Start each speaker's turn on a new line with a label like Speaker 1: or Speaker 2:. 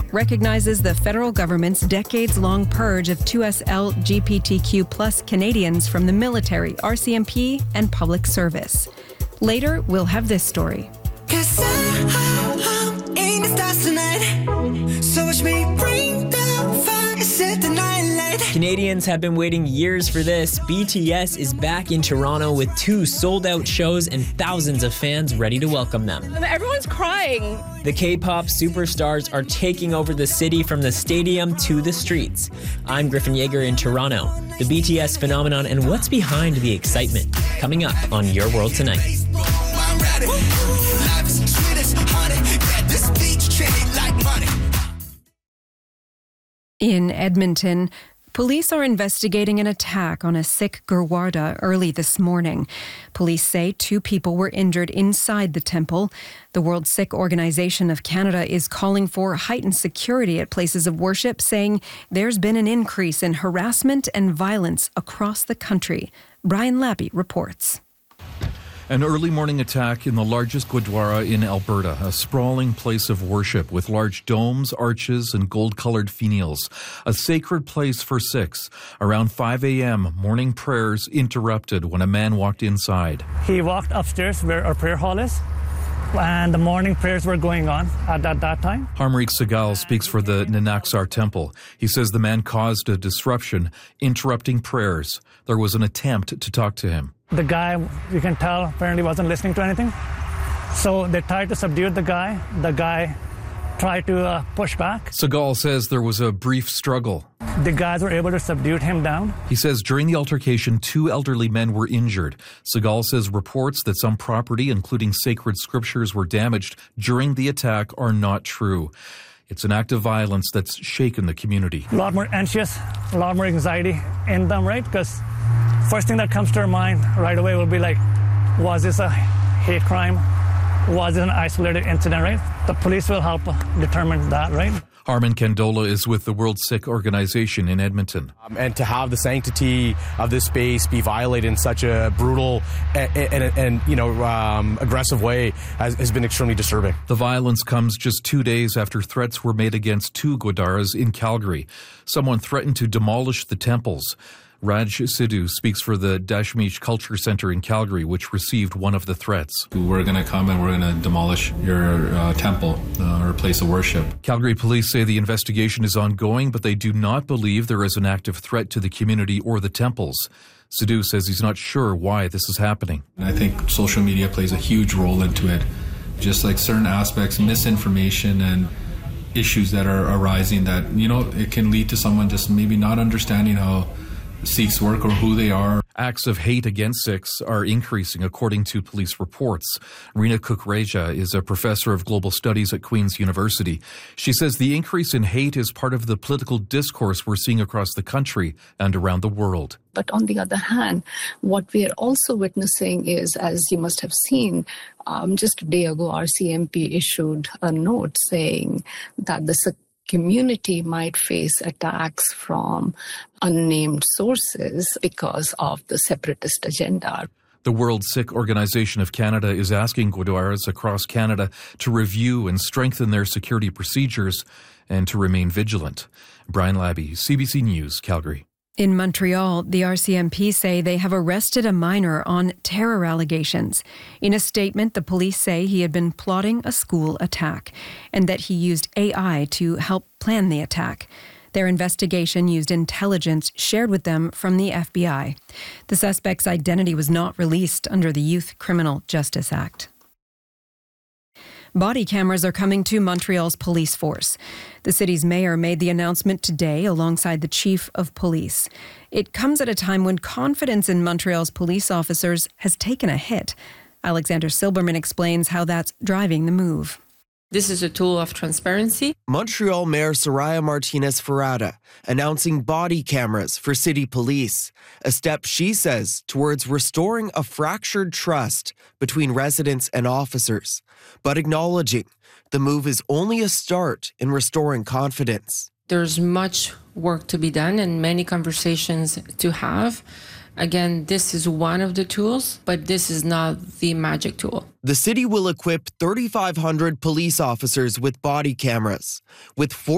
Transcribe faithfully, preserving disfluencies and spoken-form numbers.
Speaker 1: recognizes the federal government's decades-long purge of two S L G B T Q plus Canadians from the military, R C M P, and public service. Later, we'll have this story.
Speaker 2: Canadians have been waiting years for this. B T S is back in Toronto with two sold-out shows and thousands of fans ready to welcome them.
Speaker 3: Everyone's crying.
Speaker 2: The K-pop superstars are taking over the city from the stadium to the streets. I'm Griffin Yeager in Toronto. The B T S phenomenon and what's behind the excitement. Coming up on Your World Tonight.
Speaker 1: In Edmonton, police are investigating an attack on a Sikh Gurwara early this morning. Police say two people were injured inside the temple. The World Sikh Organization of Canada is calling for heightened security at places of worship, saying there's been an increase in harassment and violence across the country. Brian Labby reports.
Speaker 4: An early morning attack in the largest Gurdwara in Alberta, a sprawling place of worship with large domes, arches, and gold-colored finials. A sacred place for Sikhs. Around five a.m., morning prayers interrupted when a man walked inside.
Speaker 5: He walked upstairs where our prayer hall is, and the morning prayers were going on at that, that time. Harmreek Segal speaks for the Nanaksar Temple. He says the man caused a disruption, interrupting prayers. There was an attempt to talk to him. The guy, you can tell, apparently wasn't listening to anything. So they tried to subdue the guy. The guy tried to uh, push back. Segal says there was a brief struggle. The guys were able to subdue him down. He says during the altercation, two elderly men were injured. Segal says reports that some property, including sacred scriptures, were damaged during the attack are not true. It's an act of violence that's shaken the community. A lot more anxious, a lot more anxiety in them, right? Because first thing that comes to our mind right away will be like, was this a hate crime? Was it an isolated incident, right? The police will help determine that, right? Harman Kandola is with the World Sikh Organization in Edmonton.
Speaker 6: Um, and to have the sanctity of this space be violated in such a brutal and, and, and you know, um, aggressive way has, has been extremely disturbing.
Speaker 4: The violence comes just two days after threats were made against two Gurdwaras in Calgary. Someone threatened to demolish the temples. Raj Sidhu speaks for the Dashmesh Culture Center in Calgary, which received one of the threats.
Speaker 7: We're going to come and we're going to demolish your uh, temple uh, or place of worship.
Speaker 4: Calgary police say the investigation is ongoing, but they do not believe there is an active threat to the community or the temples. Sidhu says he's not sure why this is happening.
Speaker 7: And I think social media plays a huge role into it. Just like certain aspects, misinformation and issues that are arising that, you know, it can lead to someone just maybe not understanding how Sikhs work or who they are.
Speaker 4: Acts of hate against Sikhs are increasing, according to police reports. Reena Kukreja is a professor of global studies at Queen's University. She says the increase in hate is part of the political discourse we're seeing across the country and around the world.
Speaker 8: But on the other hand, what we are also witnessing is, as you must have seen, um, just a day ago, R C M P issued a note saying that the community might face attacks from unnamed sources because of the separatist agenda.
Speaker 4: The World Sikh Organization of Canada is asking Gurdwaras across Canada to review and strengthen their security procedures and to remain vigilant. Brian Labby, C B C News, Calgary.
Speaker 1: In Montreal, the R C M P say they have arrested a minor on terror allegations. In a statement, the police say he had been plotting a school attack and that he used A I to help plan the attack. Their investigation used intelligence shared with them from the F B I. The suspect's identity was not released under the Youth Criminal Justice Act. Body cameras are coming to Montreal's police force. The city's mayor made the announcement today alongside the chief of police. It comes at a time when confidence in Montreal's police officers has taken a hit. Alexander Silberman explains how that's driving the move.
Speaker 9: This is a tool of transparency.
Speaker 10: Montreal Mayor Soraya Martinez-Ferrada announcing body cameras for city police, a step she says towards restoring a fractured trust between residents and officers, but acknowledging the move is only a start in restoring confidence.
Speaker 9: There's much work to be done and many conversations to have. Again, this is one of the tools, but this is not the magic tool.
Speaker 10: The city will equip thirty-five hundred police officers with body cameras, with four